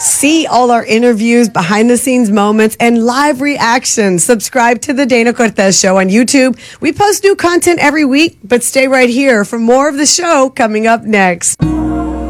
See all our interviews, behind the scenes moments, and live reactions. Subscribe to the Dana Cortez Show on YouTube. We post new content every week, but stay right here for more of the show coming up next.